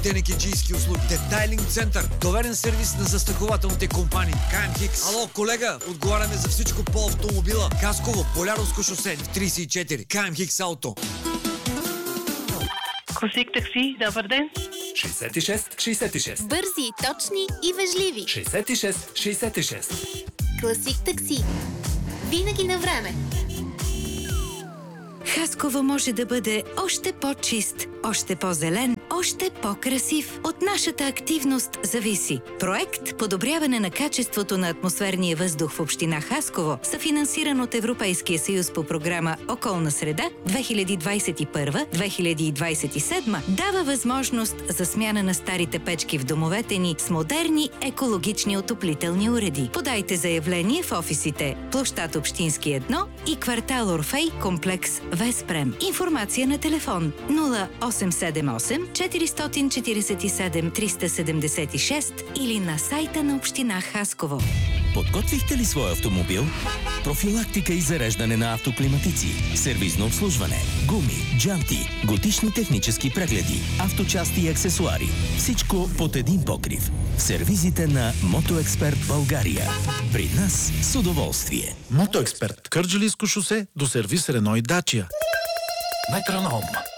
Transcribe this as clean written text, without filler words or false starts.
тенекеджийски услуги. Детайлинг център, доверен сервис на застрахователните компании. КМ Хикс. Ало, колега, отговаряме за всичко по автомобила. Хасково, Боляровско шосе, 34. КМ Хикс Ауто. Класик такси, добър ден. 66-66. Бързи, точни и вежливи. 66-66. Класик такси. Винаги на време. Хасково може да бъде още по-чист, още по-зелен, още по-красив. От нашата активност зависи. Проект «Подобряване на качеството на атмосферния въздух в община Хасково», съфинансиран от Европейския съюз по програма «Околна среда» 2021-2027, дава възможност за смяна на старите печки в домовете ни с модерни екологични отоплителни уреди. Подайте заявление в офисите площад Общински 1 и квартал Орфей, комплекс Веспрем. Информация на телефон 0878 447 376 или на сайта на община Хасково. Подготвихте ли своя автомобил? Профилактика и зареждане на автоклиматици, сервизно обслужване, гуми, джанти, годишни технически прегледи, авточасти и аксесуари. Всичко под един покрив. В сервизите на Мотоексперт България. При нас с удоволствие. Мотоексперт. Кърджалийско шосе до сервис Рено и Дачия. Метроном.